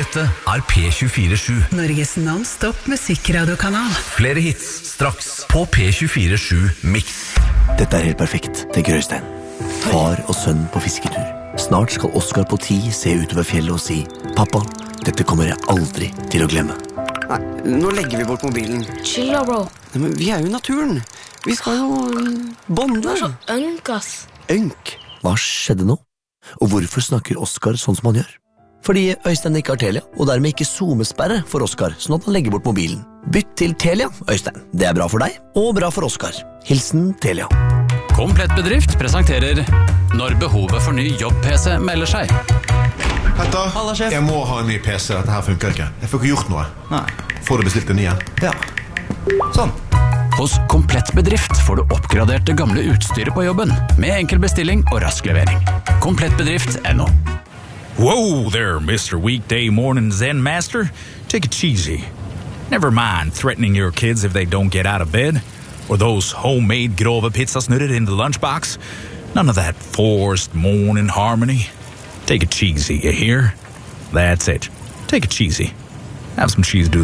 Dette P247. Norges non-stop musikkradiokanal. Flere hits straks på P247 Mix. Dette helt perfekt, tenker Øystein. Far og sønn på fisketur. Snart skal Oscar på 10 se utover fjellet og si: Pappa, dette kommer jeg aldri til å glemme. Nei, nå legger vi bort mobilen. Chill da, bro. Nei, men vi jo i naturen. Vi skal jo bonde. Du så ønk, ass. Ønk? Hva skjedde nå? Og hvorfor snakker Oscar sånn som han gjør? Fordi Øystein ikke har Telia, og dermed ikke zoomesperre for Oscar, sånn at han legger bort mobilen. Bytt til Telia, Øystein. Det bra for deg, og bra for Oscar. Hilsen Telia. Komplett bedrift presenterer Når behovet for ny jobb-PC melder seg. Petter, jeg må ha en ny PC. Dette her funker ikke. Jeg får ikke gjort noe. Nei. Får du bestilt en ny igjen? Ja. Sånn. Hos Komplett bedrift får du oppgradert det gamle utstyret på jobben, med enkel bestilling og rask levering. Komplettbedrift.no. Whoa there, Mr. Weekday Morning Zen Master. Take it cheesy. Never mind threatening your kids if they don't get out of bed, or those homemade grove pizzasnurrer in the lunchbox. None of that forced morning harmony. Take it cheesy, you hear? That's it. Take it cheesy. Have some cheese doodles.